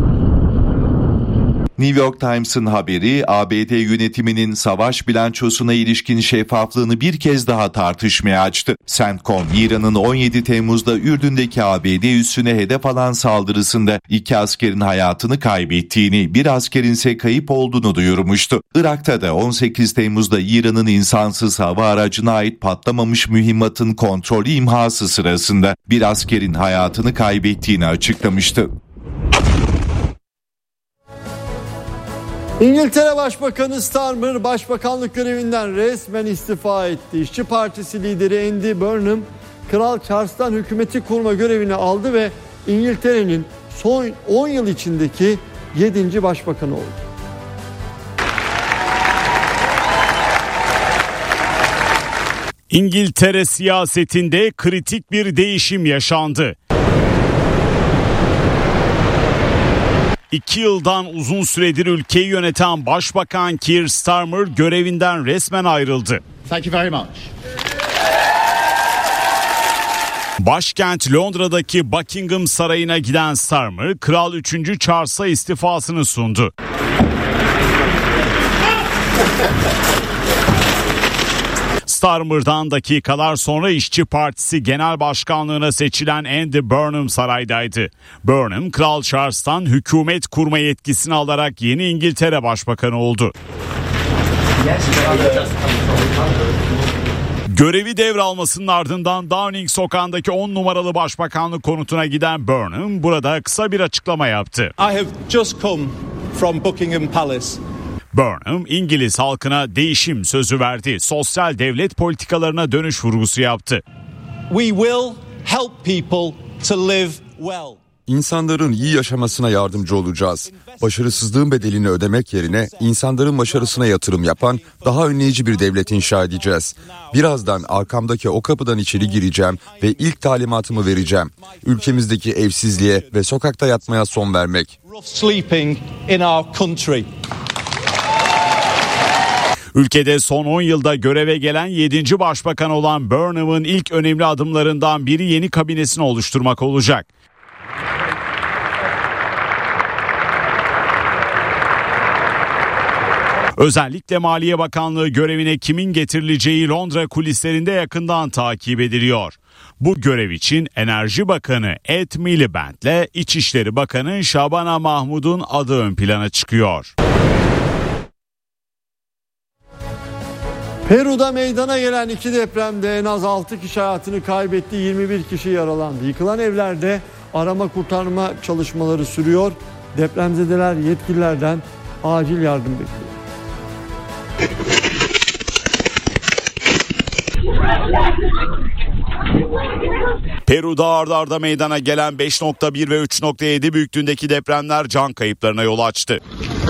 New York Times'ın haberi, A B D yönetiminin savaş bilançosuna ilişkin şeffaflığını bir kez daha tartışmaya açtı. CENTCOM, İran'ın on yedi Temmuz'da Ürdün'deki A B D üssüne hedef alan saldırısında iki askerin hayatını kaybettiğini, bir askerin ise kayıp olduğunu duyurmuştu. Irak'ta da on sekiz Temmuz'da İran'ın insansız hava aracına ait patlamamış mühimmatın kontrolü imhası sırasında bir askerin hayatını kaybettiğini açıklamıştı. İngiltere Başbakanı Starmer başbakanlık görevinden resmen istifa etti. İşçi Partisi lideri Andy Burnham, Kral Charles'tan hükümeti kurma görevini aldı ve İngiltere'nin son on yıl içindeki yedinci başbakanı oldu. İngiltere siyasetinde kritik bir değişim yaşandı. İki yıldan uzun süredir ülkeyi yöneten Başbakan Keir Starmer görevinden resmen ayrıldı. Thank you very much. Başkent Londra'daki Buckingham Sarayı'na giden Starmer, Kral üçüncü Charles'a istifasını sundu. Starmer'dan dakikalar sonra İşçi Partisi Genel Başkanlığına seçilen Andy Burnham saraydaydı. Burnham, Kral Charles'tan hükümet kurma yetkisini alarak yeni İngiltere Başbakanı oldu. Görevi devralmasının ardından Downing Sokağı'ndaki on numaralı başbakanlık konutuna giden Burnham burada kısa bir açıklama yaptı. I have just come from Buckingham Palace. Burnham, İngiliz halkına değişim sözü verdi. Sosyal devlet politikalarına dönüş vurgusu yaptı. We will help people to live well. İnsanların iyi yaşamasına yardımcı olacağız. Başarısızlığın bedelini ödemek yerine insanların başarısına yatırım yapan daha önleyici bir devlet inşa edeceğiz. Birazdan arkamdaki o kapıdan içeri gireceğim ve ilk talimatımı vereceğim. Ülkemizdeki evsizliğe ve sokakta yatmaya son vermek. Ülkede son on yılda göreve gelen yedinci başbakan olan Burnham'ın ilk önemli adımlarından biri yeni kabinesini oluşturmak olacak. Özellikle Maliye Bakanlığı görevine kimin getirileceği Londra kulislerinde yakından takip ediliyor. Bu görev için Enerji Bakanı Ed Miliband'le İçişleri Bakanı Şabana Mahmud'un adı ön plana çıkıyor. Peru'da meydana gelen iki depremde en az altı kişi hayatını kaybetti, yirmi bir kişi yaralandı. Yıkılan evlerde arama kurtarma çalışmaları sürüyor. Depremzedeler yetkililerden acil yardım bekliyor. Peru'da ard arda meydana gelen beş nokta bir ve üç nokta yedi büyüklüğündeki depremler can kayıplarına yol açtı.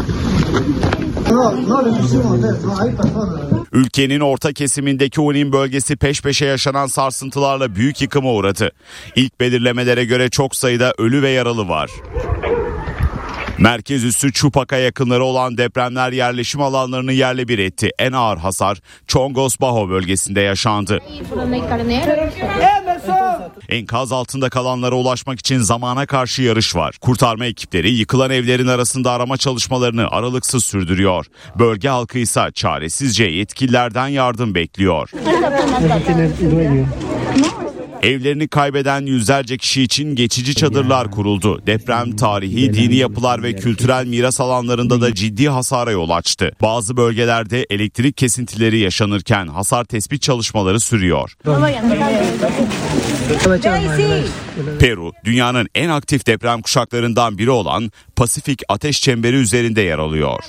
Ülkenin orta kesimindeki Hualien bölgesi peş peşe yaşanan sarsıntılarla büyük yıkıma uğradı. İlk belirlemelere göre çok sayıda ölü ve yaralı var. Merkez üssü Çupak'a yakınları olan depremler yerleşim alanlarını yerle bir etti. En ağır hasar Chongos Baho bölgesinde yaşandı. Enkaz altında kalanlara ulaşmak için zamana karşı yarış var. Kurtarma ekipleri yıkılan evlerin arasında arama çalışmalarını aralıksız sürdürüyor. Bölge halkı ise çaresizce yetkililerden yardım bekliyor. Evlerini kaybeden yüzlerce kişi için geçici çadırlar kuruldu. Deprem tarihi, dini yapılar ve kültürel miras alanlarında da ciddi hasara yol açtı. Bazı bölgelerde elektrik kesintileri yaşanırken hasar tespit çalışmaları sürüyor. Peru, dünyanın en aktif deprem kuşaklarından biri olan Pasifik Ateş Çemberi üzerinde yer alıyor.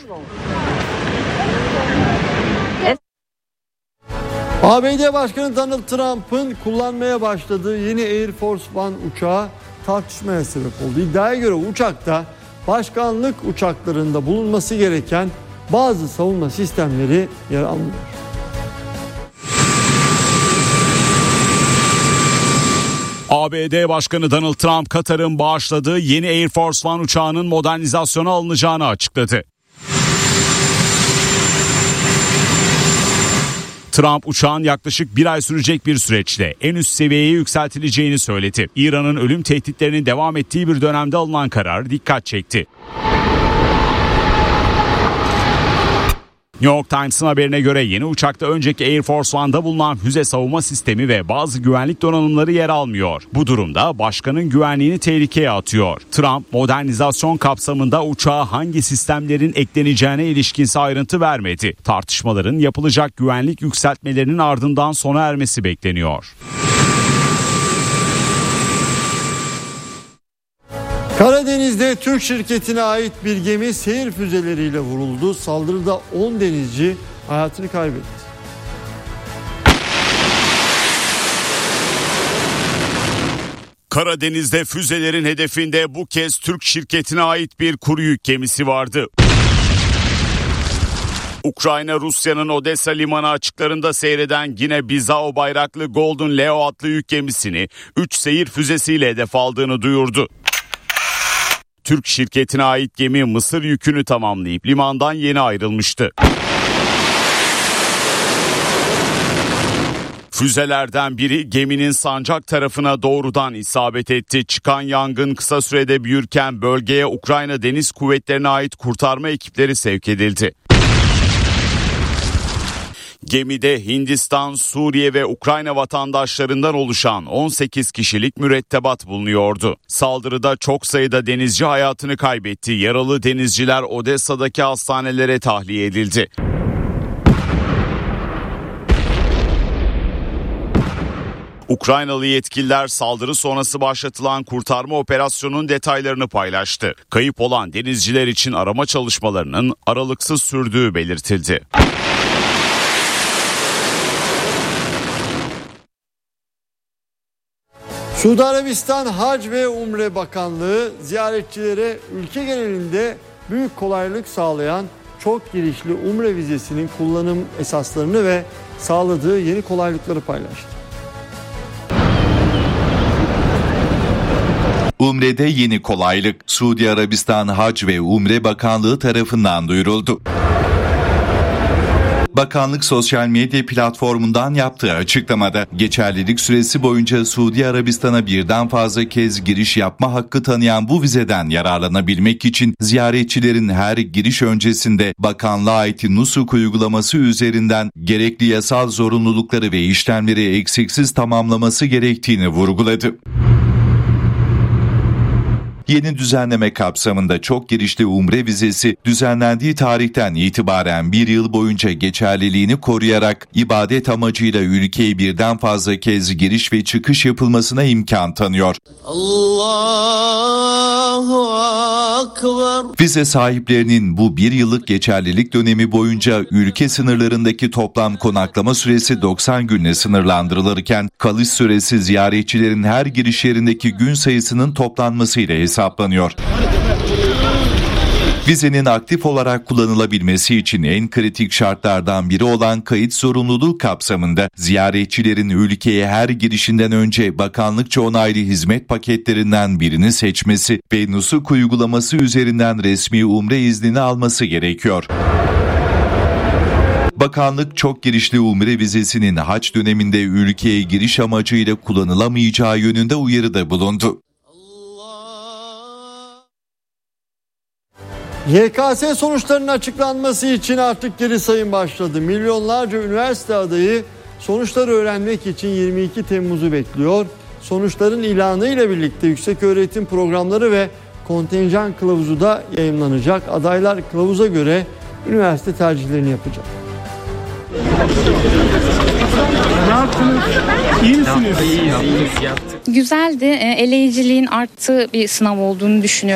A B D Başkanı Donald Trump'ın kullanmaya başladığı yeni Air Force One uçağı tartışmaya sebep oldu. İddiaya göre uçakta başkanlık uçaklarında bulunması gereken bazı savunma sistemleri yer almıyor. A B D Başkanı Donald Trump, Katar'ın bağışladığı yeni Air Force One uçağının modernizasyona alınacağını açıkladı. Trump uçağın yaklaşık bir ay sürecek bir süreçte en üst seviyeye yükseltileceğini söyledi. İran'ın ölüm tehditlerinin devam ettiği bir dönemde alınan karar dikkat çekti. New York Times'ın haberine göre yeni uçakta önceki Air Force One'da bulunan füze savunma sistemi ve bazı güvenlik donanımları yer almıyor. Bu durumda başkanın güvenliğini tehlikeye atıyor. Trump, modernizasyon kapsamında uçağa hangi sistemlerin ekleneceğine ilişkinse ayrıntı vermedi. Tartışmaların yapılacak güvenlik yükseltmelerinin ardından sona ermesi bekleniyor. Karadeniz'de Türk şirketine ait bir gemi seyir füzeleriyle vuruldu. Saldırıda on denizci hayatını kaybetti. Karadeniz'de füzelerin hedefinde bu kez Türk şirketine ait bir kuru yük gemisi vardı. Ukrayna, Rusya'nın Odessa limanı açıklarında seyreden Gine-Bizao bayraklı Golden Leo adlı yük gemisini üç seyir füzesiyle hedef aldığını duyurdu. Türk şirketine ait gemi Mısır yükünü tamamlayıp limandan yeni ayrılmıştı. Füzelerden biri geminin sancak tarafına doğrudan isabet etti. Çıkan yangın kısa sürede büyürken bölgeye Ukrayna Deniz Kuvvetleri'ne ait kurtarma ekipleri sevk edildi. Gemide Hindistan, Suriye ve Ukrayna vatandaşlarından oluşan on sekiz kişilik mürettebat bulunuyordu. Saldırıda çok sayıda denizci hayatını kaybetti. Yaralı denizciler Odessa'daki hastanelere tahliye edildi. Ukraynalı yetkililer saldırı sonrası başlatılan kurtarma operasyonunun detaylarını paylaştı. Kayıp olan denizciler için arama çalışmalarının aralıksız sürdüğü belirtildi. Suudi Arabistan Hac ve Umre Bakanlığı ziyaretçilere ülke genelinde büyük kolaylık sağlayan çok girişli Umre vizesinin kullanım esaslarını ve sağladığı yeni kolaylıkları paylaştı. Umre'de yeni kolaylık Suudi Arabistan Hac ve Umre Bakanlığı tarafından duyuruldu. Bakanlık sosyal medya platformundan yaptığı açıklamada geçerlilik süresi boyunca Suudi Arabistan'a birden fazla kez giriş yapma hakkı tanıyan bu vizeden yararlanabilmek için ziyaretçilerin her giriş öncesinde bakanlığa ait Nusuk uygulaması üzerinden gerekli yasal zorunlulukları ve işlemleri eksiksiz tamamlaması gerektiğini vurguladı. Yeni düzenleme kapsamında çok girişli umre vizesi düzenlendiği tarihten itibaren bir yıl boyunca geçerliliğini koruyarak ibadet amacıyla ülkeye birden fazla kez giriş ve çıkış yapılmasına imkan tanıyor. Allahu Akbar. Vize sahiplerinin bu bir yıllık geçerlilik dönemi boyunca ülke sınırlarındaki toplam konaklama süresi doksan günle sınırlandırılırken kalış süresi ziyaretçilerin her giriş yerindeki gün sayısının toplanmasıyla hesaplanıyor. Vizenin aktif olarak kullanılabilmesi için en kritik şartlardan biri olan kayıt zorunluluğu kapsamında ziyaretçilerin ülkeye her girişinden önce bakanlıkça onaylı hizmet paketlerinden birini seçmesi ve Nusuk uygulaması üzerinden resmi umre iznini alması gerekiyor. Bakanlık çok girişli umre vizesinin hac döneminde ülkeye giriş amacıyla kullanılamayacağı yönünde uyarıda bulundu. Y K S sonuçlarının açıklanması için artık geri sayım başladı. Milyonlarca üniversite adayı sonuçları öğrenmek için yirmi iki Temmuz'u bekliyor. Sonuçların ilanı ile birlikte yükseköğretim programları ve kontenjan kılavuzu da yayımlanacak. Adaylar kılavuza göre üniversite tercihlerini yapacak. Ne yaptınız? İyi misiniz? Güzeldi. Eleyiciliğin arttığı bir sınav olduğunu düşünüyorum.